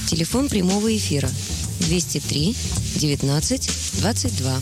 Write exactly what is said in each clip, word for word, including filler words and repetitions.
Телефон прямого эфира двести три девятнадцать двадцать два.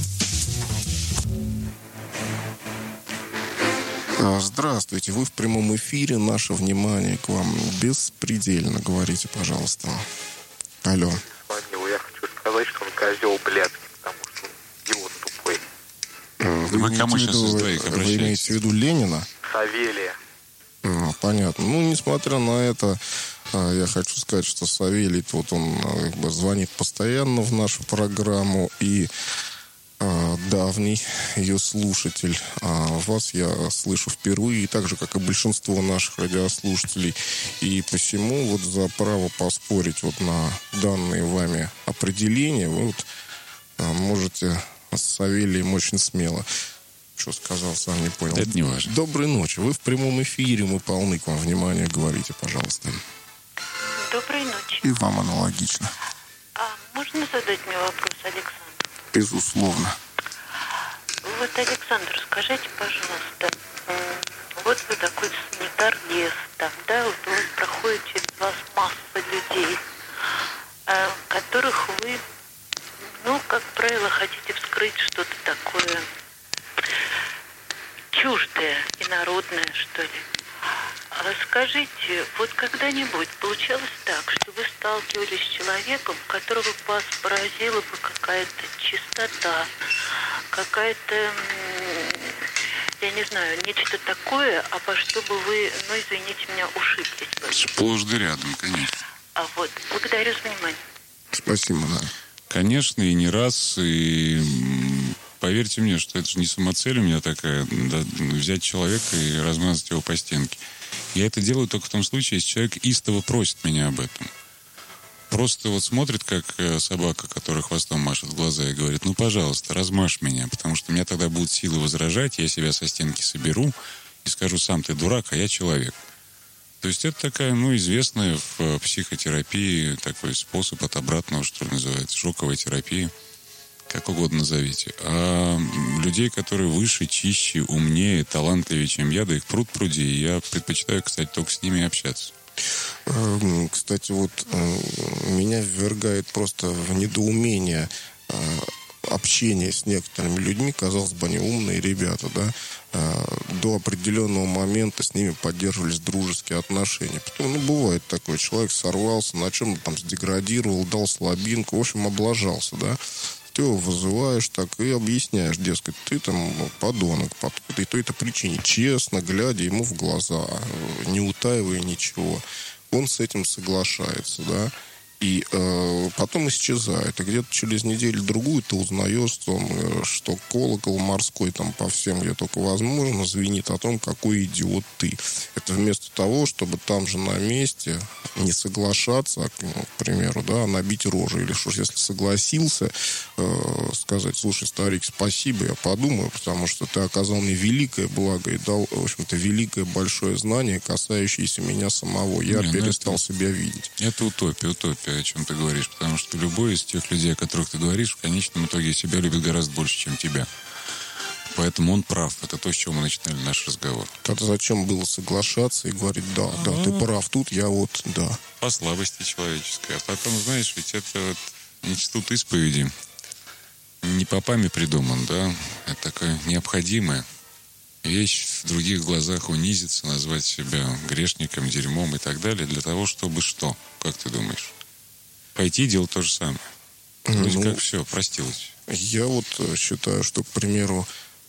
Здравствуйте, вы в прямом эфире. Наше внимание к вам беспредельно. Говорите, пожалуйста. Алло. Звонил. Я хочу сказать, что он козел блядский, потому что он идиот тупой. Вы, вы кому сейчас виду, из двоих вы обращаетесь? имеете в виду Ленина? Савелия. А, понятно. Ну, несмотря на это, я хочу сказать, что Савелий, вот он как бы звонит постоянно в нашу программу, и а, давний ее слушатель. А вас я слышу впервые, так же, как и большинство наших радиослушателей. И посему вот за право поспорить вот на данные вами определения вы вот а, можете с Савелием очень смело. Что сказал, сам не понял. Это не важно. Доброй ночи. Вы в прямом эфире, мы полны к вам внимания. Говорите, пожалуйста. Доброй ночи. И вам аналогично. А можно задать мне вопрос, Александр? Безусловно. Вот, Александр, скажите, пожалуйста, вот вы такой санитар леса, да, вот у вас проходит через вас масса людей, которых вы, ну, как правило, хотите вскрыть что-то такое чуждое, инородное, что ли. А скажите, вот когда-нибудь получалось так, что вы сталкивались с человеком, которого вас поразила бы какая-то чистота, какая-то, я не знаю, нечто такое, а по что бы вы, ну, извините меня, ушиблись бы? Сплошь да рядом, конечно. А вот, благодарю за внимание. Спасибо, да. Конечно, и не раз, и поверьте мне, что это же не самоцель у меня такая, да, взять человека и размазать его по стенке. Я это делаю только в том случае, если человек истово просит меня об этом. Просто вот смотрит, как собака, которая хвостом машет в глаза, и говорит: ну, пожалуйста, размажь меня, потому что у меня тогда будут силы возражать, я себя со стенки соберу и скажу: сам ты дурак, а я человек. То есть это такая, ну, известная в психотерапии такой способ от обратного, что называется, шоковая терапия. Как угодно назовите. А людей, которые выше, чище, умнее, талантливее, чем я, да их пруд пруди, и я предпочитаю, кстати, только с ними общаться. Кстати, вот меня ввергает просто в недоумение общение с некоторыми людьми. Казалось бы, они умные ребята, да. До определенного момента с ними поддерживались дружеские отношения. Потом, ну, бывает такое, человек сорвался, на чем-то там сдеградировал, дал слабинку, в общем, облажался, да. Ты его вызываешь так и объясняешь, дескать, ты там подонок по той-то и той-то причине, честно, глядя ему в глаза, не утаивая ничего. Он с этим соглашается, да, и э, потом исчезает. И где-то через неделю-другую ты узнаешь, что, что колокол морской там по всем, где только возможно, звенит о том, какой идиот ты. Это вместо того, чтобы там же на месте не соглашаться, ну, к примеру, да, а набить рожу. Или что, если согласился, э, сказать: слушай, старик, спасибо, я подумаю, потому что ты оказал мне великое благо и дал, в общем-то, великое большое знание, касающееся меня самого. Я не, перестал это, себя видеть. Это утопия, утопия, о чем ты говоришь, потому что любой из тех людей, о которых ты говоришь, в конечном итоге себя любит гораздо больше, чем тебя. Поэтому он прав. Это то, с чего мы начинали наш разговор. Тогда зачем было соглашаться и говорить: да, да, А-а-а. ты прав, тут я вот, да. По слабости человеческой. А потом, знаешь, ведь это вот институт исповеди не попами придуман, да? Это такая необходимая вещь в других глазах унизиться, назвать себя грешником, дерьмом и так далее, для того, чтобы что? Как ты думаешь? Пойти и делать то же самое. Вроде ну, как все, простилось. Я вот считаю, что, к примеру,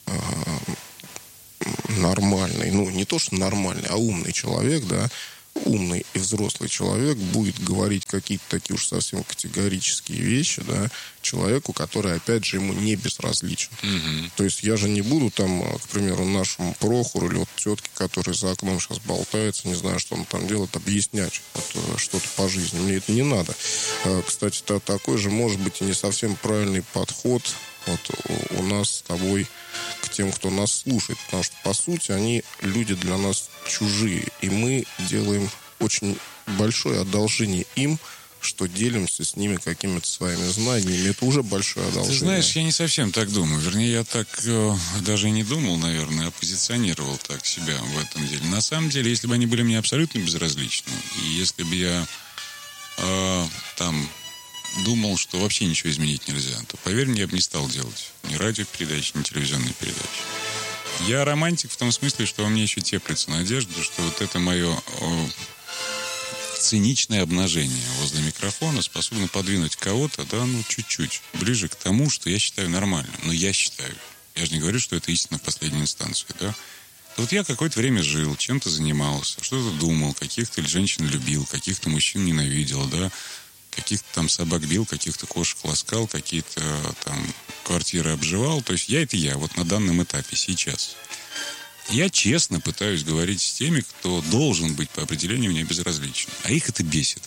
нормальный, ну, не то, что нормальный, а умный человек, да, умный и взрослый человек будет говорить какие-то такие уж совсем категорические вещи, да, человеку, который, опять же, ему не безразличен. Mm-hmm. То есть я же не буду там, к примеру, нашему Прохору или вот тетке, которая за окном сейчас болтается, не знаю, что он там делает, объяснять вот, что-то по жизни. Мне это не надо. Кстати, это такой же, может быть, и не совсем правильный подход вот у нас с тобой к тем, кто нас слушает. Потому что, по сути, они люди для нас чужие. И мы делаем очень большое одолжение им, что делимся с ними какими-то своими знаниями. Это уже большое одолжение. Ты знаешь, я не совсем так думаю. Вернее, я так э, даже и не думал, наверное, а позиционировал так себя в этом деле. На самом деле, если бы они были мне абсолютно безразличны, и если бы я э, там думал, что вообще ничего изменить нельзя, то, поверь мне, я бы не стал делать ни радиопередачи, ни телевизионные передачи. Я романтик в том смысле, что во мне еще теплится надежда, что вот это мое о, циничное обнажение возле микрофона способно подвинуть кого-то, да, ну, чуть-чуть, ближе к тому, что я считаю нормальным. Но я считаю. Я же не говорю, что это истина в последней инстанции, да. Вот я какое-то время жил, чем-то занимался, что-то думал, каких-то женщин любил, каких-то мужчин ненавидел, да, каких-то там собак бил, каких-то кошек ласкал, какие-то там квартиры обживал. То есть я — это я, вот на данном этапе, сейчас. Я честно пытаюсь говорить с теми, кто должен быть по определению мне безразличен. А их это бесит.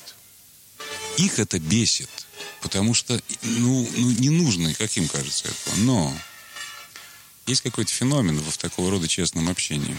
Их это бесит. Потому что, ну, ну не нужно, как им кажется, этого. Но есть какой-то феномен в такого рода честном общении.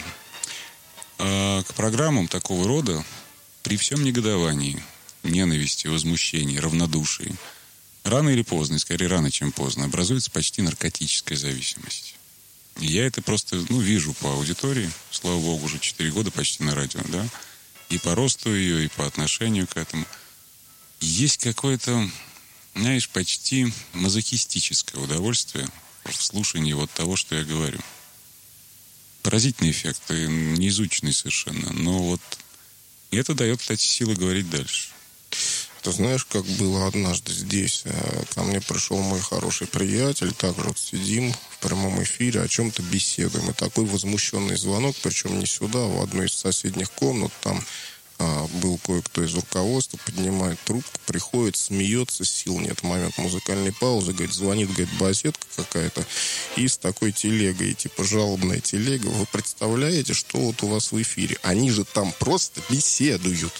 А к программам такого рода при всем негодовании, ненависти, возмущении, равнодушии рано или поздно, и скорее рано, чем поздно, образуется почти наркотическая зависимость. И я это просто, ну, вижу по аудитории, слава богу, уже четыре года почти на радио, да, и по росту ее, и по отношению к этому. Есть какое-то, знаешь, почти мазохистическое удовольствие в слушании вот того, что я говорю. Поразительный эффект, неизученный совершенно, но вот это дает, кстати, силы говорить дальше. Ты знаешь, как было однажды здесь? Ко мне пришел мой хороший приятель, также вот сидим в прямом эфире, о чем-то беседуем. И такой возмущенный звонок, причем не сюда, а в одну из соседних комнат. Там а, был кое-кто из руководства, поднимает трубку, приходит, смеется, сил нет. В момент музыкальной паузы, говорит, звонит, говорит, басетка какая-то. И с такой телегой, типа жалобная телега. Вы представляете, что вот у вас в эфире? Они же там просто беседуют.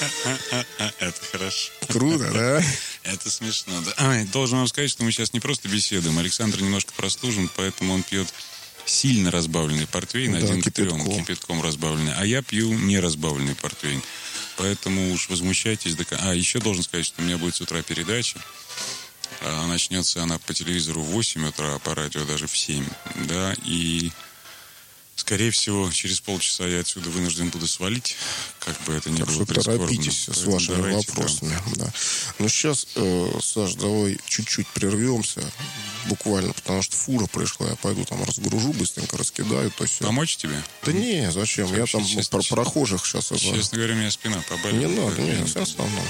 Это хорошо. Круто, да? Это смешно, да. А, должен вам сказать, что мы сейчас не просто беседуем. Александр немножко простужен, поэтому он пьет сильно разбавленный портвейн, да, один к трем, кипятком разбавленный. А я пью неразбавленный портвейн. Поэтому уж возмущайтесь. До... А, еще должен сказать, что у меня будет с утра передача. А, начнется она по телевизору в восемь утра, а по радио даже в семь. Да, и... Скорее всего, через полчаса я отсюда вынужден буду свалить, как бы это ни так было что прискорбно. Торопитесь с вашими давайте, вопросами. Да. Да. Ну, сейчас, э, Саш, давай чуть-чуть прервемся, буквально, потому что фура пришла, я пойду там разгружу, быстренько раскидаю. То есть... Помочь тебе? Да не, зачем? Вообще, я там честно, про прохожих сейчас... Честно это... говоря, у меня спина побаливает. Не надо, нет, все основное.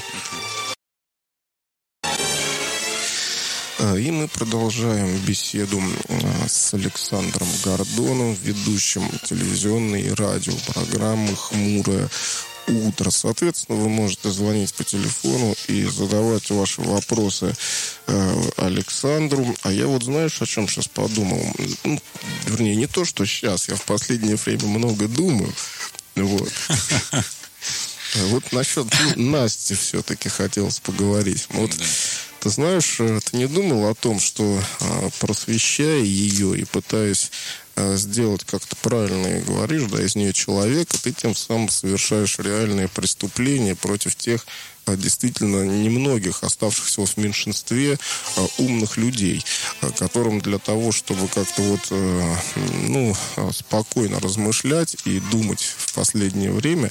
И мы продолжаем беседу с Александром Гордоном, ведущим телевизионной и радиопрограммы «Хмурое утро». Соответственно, вы можете звонить по телефону и задавать ваши вопросы Александру. А я вот, знаешь, о чем сейчас подумал? Ну, вернее, не то, что сейчас. Я в последнее время много думаю. Вот. Вот насчет Насти все-таки хотелось поговорить. Вот. Ты знаешь, ты не думал о том, что, просвещая ее и пытаясь сделать как-то правильно, и говоришь, да, из нее человека, ты тем самым совершаешь реальные преступления против тех действительно немногих, оставшихся в меньшинстве умных людей, которым для того, чтобы как-то вот, ну, спокойно размышлять и думать в последнее время,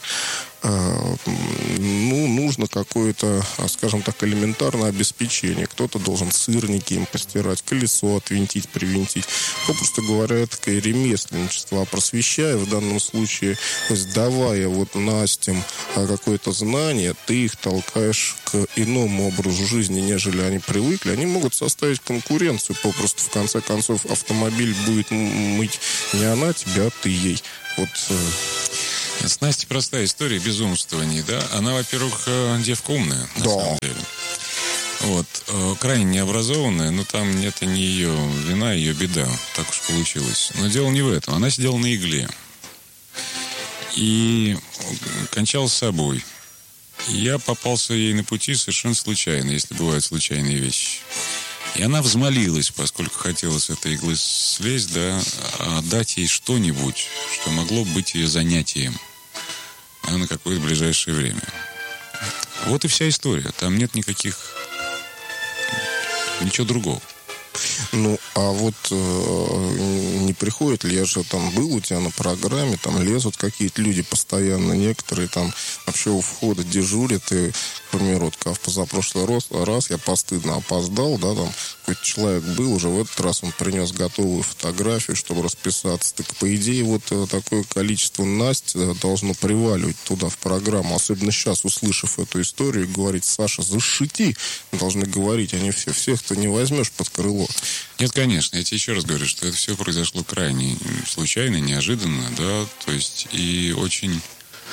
ну, нужно какое-то, скажем так, элементарное обеспечение. Кто-то должен сырники им постирать, колесо отвинтить, привинтить. Попросту говоря, это такое ремесленничество. А просвещая, в данном случае, то есть давая вот Настям какое-то знание, ты их толкаешь к иному образу жизни, нежели они привыкли. Они могут составить конкуренцию. Попросту, в конце концов, автомобиль будет мыть не она тебя, а ты ей. Вот... С Настей простая история безумствований, да? Она, во-первых, девка умная, на да. самом деле. Вот. Крайне необразованная, но там это не ее вина, ее беда. Так уж получилось. Но дело не в этом. Она сидела на игле. И кончала с собой. И я попался ей на пути совершенно случайно, если бывают случайные вещи. И она взмолилась, поскольку хотела с этой иглы слезть, да, дать ей что-нибудь, что могло быть ее занятием на какое-то ближайшее время. Вот и вся история. Там нет никаких... ничего другого. Ну, а вот э, не приходит ли, я же там был у тебя на программе, там лезут какие-то люди постоянно, некоторые там вообще у входа дежурят и к примеру, вот как в позапрошлый раз, раз я постыдно опоздал, да, там какой-то человек был, уже в этот раз он принес готовую фотографию, чтобы расписаться. Так, по идее, вот такое количество Насть должно приваливать туда в программу. Особенно сейчас, услышав эту историю, говорить: Саша, защити, должны говорить, они все, всех ты не возьмешь под крыло. Нет, конечно, я тебе еще раз говорю, что это все произошло крайне случайно, неожиданно, да, то есть и очень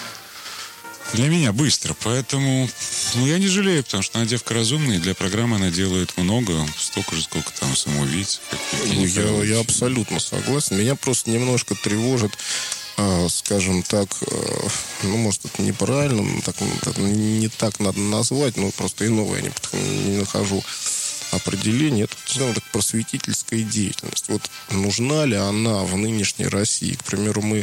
для меня быстро, поэтому ну, я не жалею, потому что она девка разумная, и для программы она делает много, столько же, сколько там самоубийц. Ну, я, я абсолютно согласен. Меня просто немножко тревожит, э, скажем так, э, ну, может, это неправильно, так, так, не так надо назвать, но просто иного я не, не нахожу определение. Это, скажем так, просветительская деятельность. Вот нужна ли она в нынешней России? К примеру, мы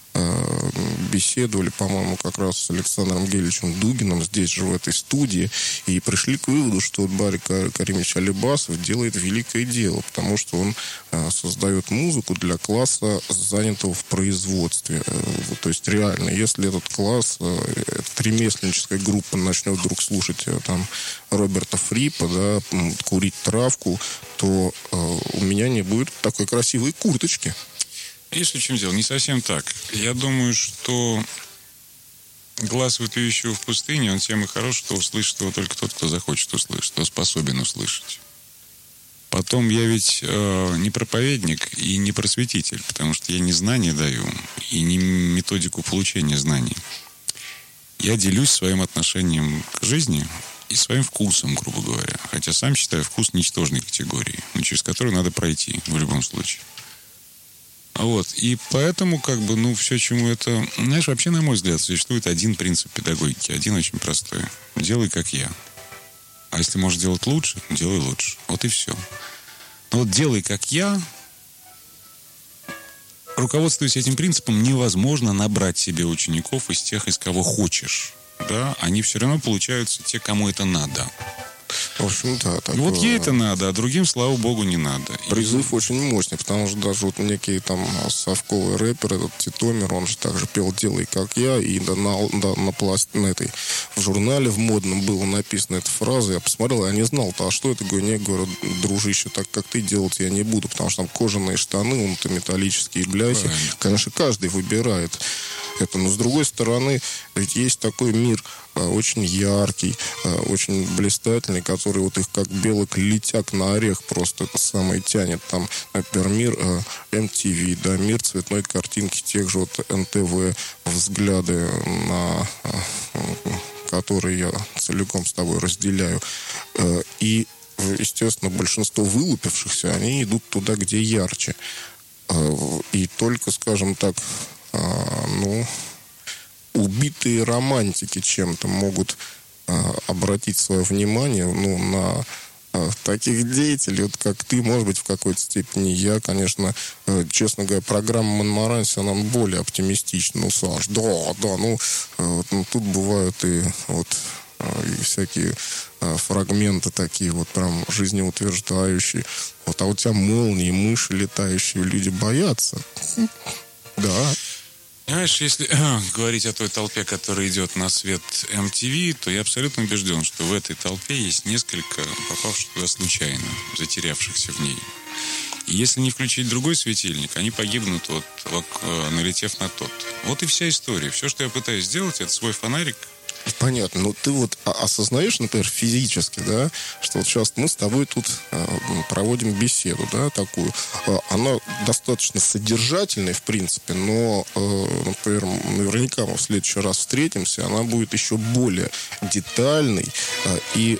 беседовали, по-моему, как раз с Александром Геличем Дугиным здесь же, в этой студии, и пришли к выводу, что вот Барри Каримович Алибасов делает великое дело, потому что он а, создает музыку для класса, занятого в производстве. То есть реально, если этот класс, эта ремесленническая группа начнет вдруг слушать там Роберта Фрипа, да, курить травку, то а, у меня не будет такой красивой курточки. Видишь, в чем дело? Не совсем так. Я думаю, что глаз вопиющего в пустыне, он тем и хорош, что услышит его только тот, кто захочет услышать, кто способен услышать. Потом я ведь э, не проповедник и не просветитель, потому что я не знания даю и не методику получения знаний. Я делюсь своим отношением к жизни и своим вкусом, грубо говоря. Хотя сам считаю вкус ничтожной категорией, но через которую надо пройти в любом случае. Вот. И поэтому, как бы, ну, все, чему это... Знаешь, вообще, на мой взгляд, существует один принцип педагогики, один очень простой. Делай, как я. А если можешь делать лучше, делай лучше. Вот и все. Но вот делай, как я, руководствуясь этим принципом, невозможно набрать себе учеников из тех, из кого хочешь. Да? Они все равно получаются те, кому это надо. В общем, да. Так, вот ей это надо, а другим, слава богу, не надо. Призыв и... очень мощный, потому что даже вот некий там совковый рэпер, этот Титомир, он же также пел «Делай, как я», и да, на, да, на, пласт, на этой, в журнале в модном было написана эта фраза, я посмотрел, я не знал-то, а что это, говорю, не, говорю, дружище, так как ты делать я не буду, потому что там кожаные штаны, он-то металлические бляхи. Правильно. Конечно, каждый выбирает это, но с другой стороны, ведь есть такой мир очень яркий, очень блистательный, который вот их как белок летяк на орех просто это самое тянет. Там, например, мир эм ти ви, да, мир цветной картинки, тех же вот эн тэ вэ, взгляды на которые я целиком с тобой разделяю. И, естественно, большинство вылупившихся, они идут туда, где ярче. И только, скажем так, ну... убитые романтики чем-то могут а, обратить свое внимание ну, на а, таких деятелей, вот как ты, может быть, в какой-то степени я, конечно, а, честно говоря, программа Монмаранси, она более оптимистична. Ну, Саш, да, да, ну, а, вот, ну тут бывают и вот а, и всякие а, фрагменты такие вот прям жизнеутверждающие. Вот, а у тебя молнии, мыши летающие, люди боятся. Да. Знаешь, если э, говорить о той толпе, которая идет на свет эм ти ви, то я абсолютно убежден, что в этой толпе есть несколько попавших туда случайно, затерявшихся в ней. И если не включить другой светильник, они погибнут, вот, э, налетев на тот. Вот и вся история. Все, что я пытаюсь сделать, это свой фонарик. Понятно. Но ты вот осознаешь, например, физически, да, что вот сейчас мы с тобой тут э, проводим беседу, да, такую. Э, она достаточно содержательная, в принципе, но, э, например, наверняка мы в следующий раз встретимся, она будет еще более детальной э, и